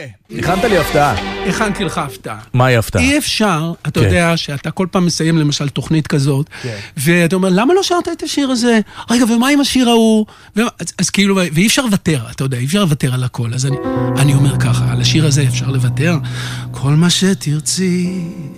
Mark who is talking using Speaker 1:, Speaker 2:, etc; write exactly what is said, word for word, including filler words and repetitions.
Speaker 1: הכנת לי הפתעה.
Speaker 2: הכנתי לך הפתעה.
Speaker 1: מהי הפתעה?
Speaker 2: אי אפשר, אתה יודע שאתה כל פעם מסיים למשל תוכנית כזאת, ואתה אומר, למה לא שרת את השיר הזה? רגע, ומה עם השיר ההוא? אז כאילו, ואי אפשר לוותר, אתה יודע, אי אפשר לוותר על הכל. אז אני אומר ככה, על השיר הזה אפשר לוותר. כל מה שתרצי